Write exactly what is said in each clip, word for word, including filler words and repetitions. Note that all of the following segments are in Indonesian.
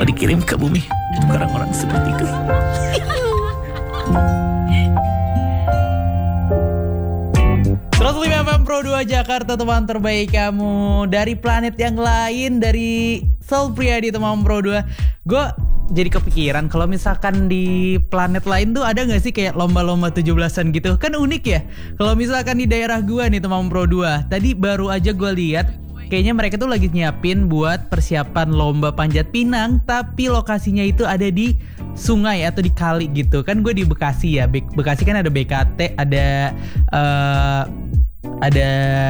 Kalau dikirim ke bumi untuk orang-orang seperti itu. seratus lima F M Pro dua Jakarta, teman terbaik kamu. Dari planet yang lain, dari Sal Priadi, teman Pro dua. Gue jadi kepikiran kalau misalkan di planet lain tuh ada gak sih kayak lomba-lomba tujuh belasan gitu. Kan unik ya. Kalau misalkan di daerah gue nih, teman Pro dua, tadi baru aja gue lihat kayaknya mereka tuh lagi nyiapin buat persiapan lomba panjat pinang, tapi lokasinya itu ada di sungai atau di kali gitu. Kan gue di Bekasi ya. Be- Bekasi kan ada B K T, ada uh, ada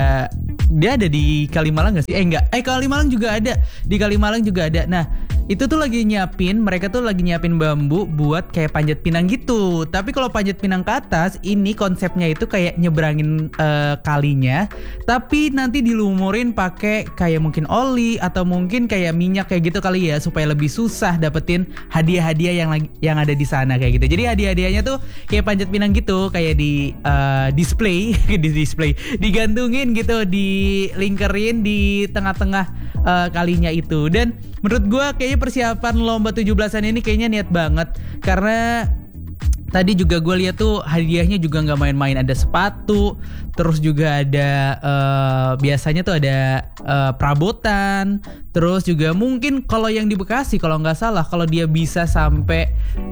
dia ada di Kalimalang gak sih? Eh enggak, eh Kalimalang juga ada. Di Kalimalang juga ada. Nah, itu tuh lagi nyiapin, mereka tuh lagi nyiapin bambu buat kayak panjat pinang gitu. Tapi kalau panjat pinang ke atas, ini konsepnya itu kayak nyebrangin uh, kalinya, tapi nanti dilumurin pakai kayak mungkin oli atau mungkin kayak minyak kayak gitu kali ya, supaya lebih susah dapetin hadiah-hadiah yang lagi yang ada di sana kayak gitu. Jadi hadiah-hadiahnya tuh kayak panjat pinang gitu, kayak di uh, display, di display, digantungin gitu, dilingkerin di tengah-tengah uh, kalinya itu. Dan menurut gue kayaknya persiapan lomba tujuh belasan ini kayaknya niat banget. Karena tadi juga gue lihat tuh hadiahnya juga gak main-main. Ada sepatu, terus juga ada uh, biasanya tuh ada uh, perabotan. Terus juga mungkin kalau yang di Bekasi, kalau gak salah, kalau dia bisa sampai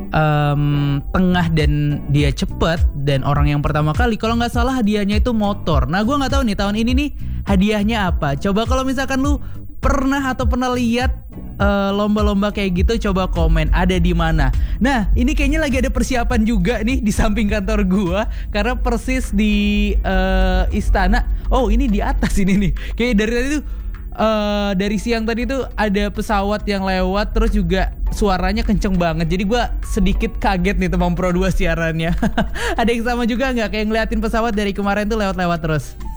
um, tengah dan dia cepet dan orang yang pertama kali, kalau gak salah hadiahnya itu motor. Nah gue gak tahu nih tahun ini nih hadiahnya apa. Coba kalau misalkan lu pernah atau pernah lihat uh, lomba-lomba kayak gitu, coba komen ada di mana. Nah, ini kayaknya lagi ada persiapan juga nih di samping kantor gua, karena persis di uh, istana. Oh, ini di atas ini nih. Kayak dari tadi tuh uh, dari siang tadi tuh ada pesawat yang lewat, terus juga suaranya kenceng banget. Jadi gua sedikit kaget nih teman Pro dua siarannya. Ada yang sama juga nggak kayak ngeliatin pesawat dari kemarin tuh lewat-lewat terus?